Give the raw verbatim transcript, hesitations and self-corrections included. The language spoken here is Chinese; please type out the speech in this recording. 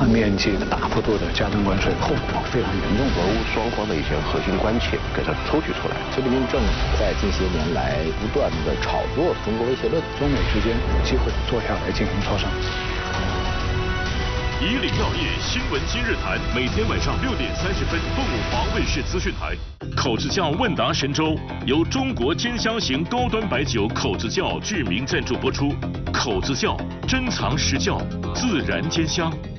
面积大幅度的加征关税，后果非常严重。 俄乌双方的一些核心关切给它抽取出来。 习近平政府在近些年来不断的炒作中国威胁论， 中美之间有机会坐下来进行磋商。 以岭药业新闻今日谈，每天晚上六点三十分，凤凰卫视资讯台。口之窖问答神州由中国尖香型高端白酒口之窖巨名赞助播出。口之窖珍藏实窖，自然兼香。